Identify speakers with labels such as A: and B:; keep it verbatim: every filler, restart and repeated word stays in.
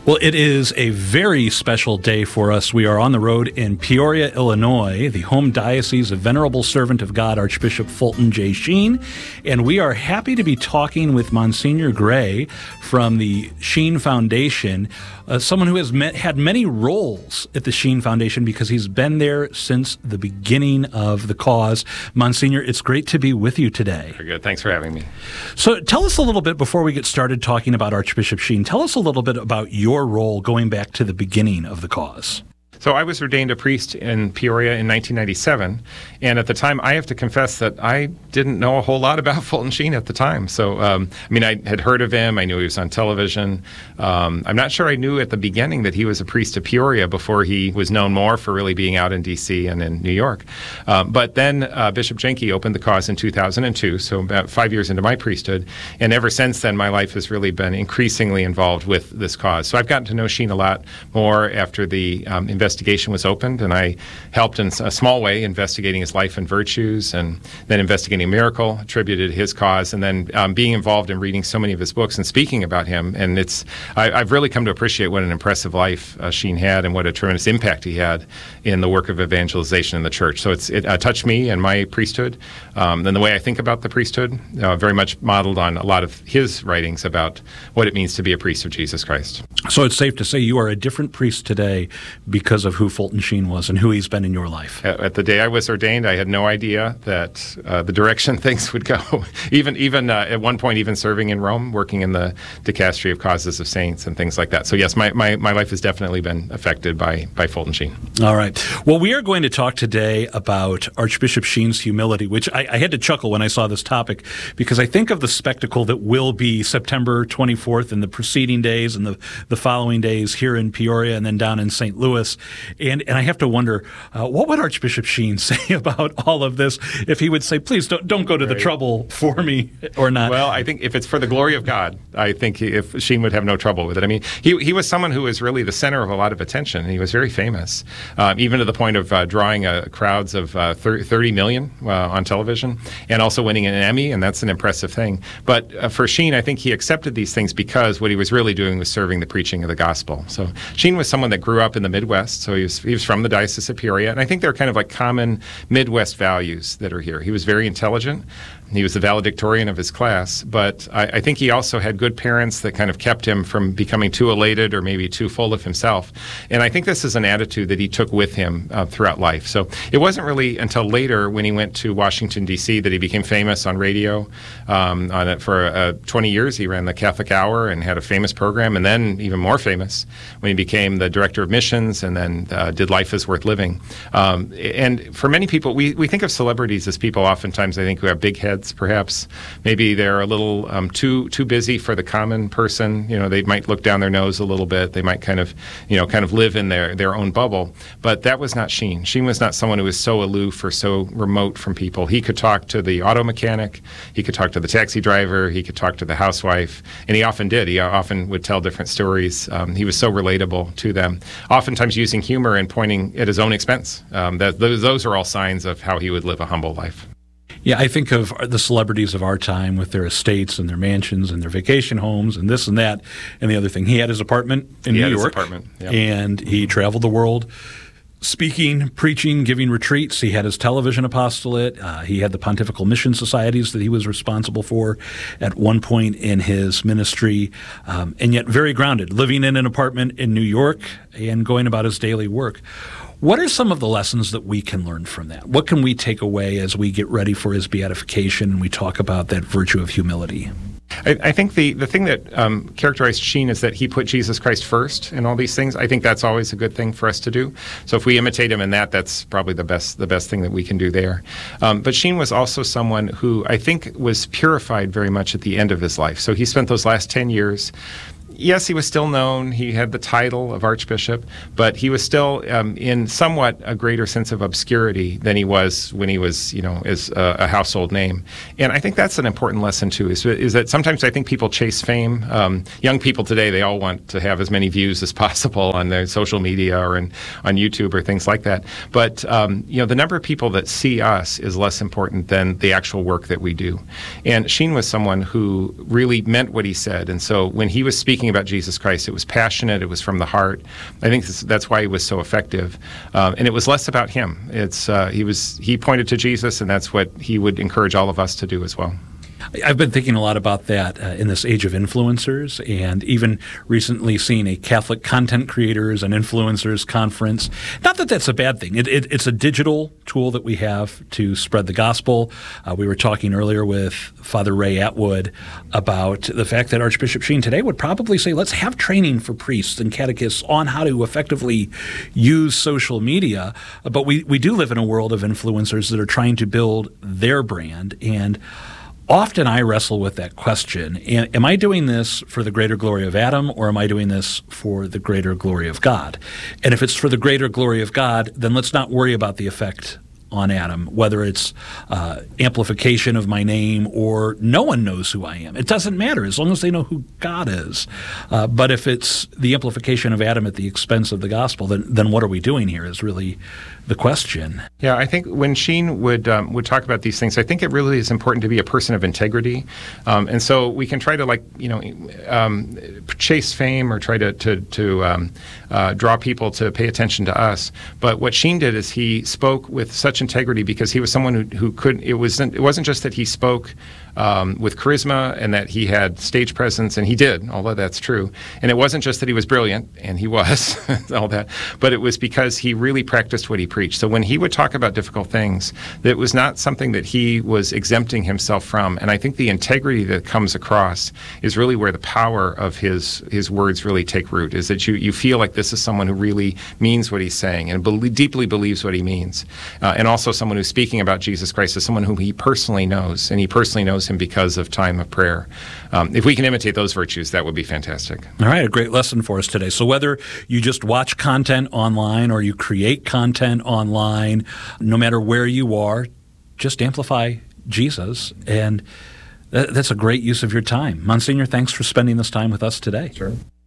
A: Well, it is a very special day for us. We are on the road in Peoria, Illinois, the home diocese of Venerable Servant of God, Archbishop Fulton J. Sheen, and we are happy to be talking with Monsignor Gray from the Sheen Foundation, uh, someone who has met, had many roles at the Sheen Foundation because he's been there since the beginning of the cause. Monsignor, it's great to be with you today.
B: Very good. Thanks for having me.
A: So tell us a little bit, before we get started talking about Archbishop Sheen, tell us a little bit about your role going back to the beginning of the cause.
B: So I was ordained a priest in Peoria in nineteen ninety-seven, and at the time, I have to confess that I didn't know a whole lot about Fulton Sheen at the time. So, um, I mean, I had heard of him. I knew he was on television. Um, I'm not sure I knew at the beginning that he was a priest of Peoria before he was known more for really being out in D C and in New York. Um, but then uh, Bishop Jenke opened the cause in two thousand two, so about five years into my priesthood, and ever since then, my life has really been increasingly involved with this cause. So I've gotten to know Sheen a lot more after the um, investigation investigation was opened, and I helped in a small way investigating his life and virtues, and then investigating a miracle attributed to his cause, and then um, being involved in reading so many of his books and speaking about him. And it's I, I've really come to appreciate what an impressive life uh, Sheen had and what a tremendous impact he had in the work of evangelization in the church. So it's it uh, touched me and my priesthood, um, and the way I think about the priesthood, uh, very much modeled on a lot of his writings about what it means to be a priest of Jesus Christ.
A: So it's safe to say you are a different priest today because of who Fulton Sheen was and who he's been in your life.
B: At, at the day I was ordained, I had no idea that uh, the direction things would go. even even uh, at one point, even serving in Rome, working in the dicastery of causes of saints and things like that. So yes, my, my, my life has definitely been affected by, by Fulton Sheen.
A: All right. Well, we are going to talk today about Archbishop Sheen's humility, which I, I had to chuckle when I saw this topic because I think of the spectacle that will be September twenty-fourth and the preceding days and the, the following days here in Peoria and then down in Saint Louis. And and I have to wonder, uh, what would Archbishop Sheen say about all of this if he would say, please don't don't go to right. the trouble for me or not?
B: Well, I think if it's for the glory of God, I think he, if Sheen would have no trouble with it. I mean, he he was someone who was really the center of a lot of attention. And he was very famous, um, even to the point of uh, drawing uh, crowds of uh, thirty million uh, on television and also winning an Emmy, and that's an impressive thing. But uh, for Sheen, I think he accepted these things because what he was really doing was serving the preaching of the gospel. So Sheen was someone that grew up in the Midwest, so he was he was from the Diocese of Peoria, and I think there are kind of like common Midwest values that are here. He was very intelligent. He was the valedictorian of his class, but I, I think he also had good parents that kind of kept him from becoming too elated or maybe too full of himself. And I think this is an attitude that he took with him uh, throughout life. So it wasn't really until later when he went to Washington, D C that he became famous on radio. Um, on it for uh, twenty years, he ran the Catholic Hour and had a famous program, and then even more famous when he became the director of missions and then uh, did Life is Worth Living. Um, and for many people, we, we think of celebrities as people oftentimes, I think, who have big heads. Perhaps maybe they're a little um, too too busy for the common person. You know, they might look down their nose a little bit. They might kind of, you know, kind of live in their, their own bubble. But that was not Sheen. Sheen was not someone who was so aloof or so remote from people. He could talk to the auto mechanic. He could talk to the taxi driver. He could talk to the housewife. And he often did. He often would tell different stories. Um, he was so relatable to them, oftentimes using humor and pointing at his own expense. Um, that those, those are all signs of how he would live a humble life.
A: Yeah, I think of the celebrities of our time with their estates and their mansions and their vacation homes and this and that and the other thing. He had his apartment in
B: he
A: New
B: had
A: York,
B: his apartment. Yep.
A: And he traveled the world speaking, preaching, giving retreats. He had his television apostolate. Uh, he had the pontifical mission societies that he was responsible for at one point in his ministry, um, and yet very grounded, living in an apartment in New York and going about his daily work. What are some of the lessons that we can learn from that? What can we take away as we get ready for his beatification and we talk about that virtue of humility?
B: I, I think the, the thing that um, characterized Sheen is that he put Jesus Christ first in all these things. I think that's always a good thing for us to do. So if we imitate him in that, that's probably the best the best thing that we can do there. Um, but Sheen was also someone who I think was purified very much at the end of his life. So he spent those last ten years. Yes, he was still known. He had the title of Archbishop, but he was still um, in somewhat a greater sense of obscurity than he was when he was, you know, as a, a household name. And I think that's an important lesson too. Is, is that sometimes I think people chase fame. Um, young people today, they all want to have as many views as possible on their social media or in, on YouTube or things like that. But um, you know, the number of people that see us is less important than the actual work that we do. And Sheen was someone who really meant what he said. And so when he was speaking speaking about Jesus Christ. It was passionate. It was from the heart. I think this, that's why he was so effective. Um, and it was less about him. It's uh, he was he pointed to Jesus, and that's what he would encourage all of us to do as well.
A: I've been thinking a lot about that uh, in this age of influencers, and even recently seeing a Catholic content creators and influencers conference. Not that that's a bad thing. It, it, it's a digital tool that we have to spread the gospel. Uh, we were talking earlier with Father Ray Atwood about the fact that Archbishop Sheen today would probably say, let's have training for priests and catechists on how to effectively use social media. But we, we do live in a world of influencers that are trying to build their brand, and often I wrestle with that question. Am I doing this for the greater glory of Adam, or am I doing this for the greater glory of God? And if it's for the greater glory of God, then let's not worry about the effect on Adam, whether it's uh, amplification of my name or no one knows who I am. It doesn't matter as long as they know who God is. Uh, but if it's the amplification of Adam at the expense of the gospel, then, then what are we doing here is really the question.
B: Yeah, I think when Sheen would um, would talk about these things, I think it really is important to be a person of integrity. Um, and so we can try to, like, you know, um, chase fame or try to, to, to um, uh, draw people to pay attention to us. But what Sheen did is he spoke with such integrity because he was someone who, who couldn't, it wasn't, it wasn't just that he spoke um, with charisma and that he had stage presence, and he did, although that's true. And it wasn't just that he was brilliant, and he was, all that, but it was because he really practiced what he preached. So when he would talk about difficult things, that was not something that he was exempting himself from. And I think the integrity that comes across is really where the power of his his words really take root, is that you, you feel like this is someone who really means what he's saying and be- deeply believes what he means. Uh, and also someone who's speaking about Jesus Christ as someone whom he personally knows, and he personally knows him because of time of prayer. Um, if we can imitate those virtues, that would be fantastic.
A: All right, a great lesson for us today. So whether you just watch content online or you create content online, no matter where you are, just amplify Jesus, and that, that's a great use of your time. Monsignor, thanks for spending this time with us today.
B: Sure.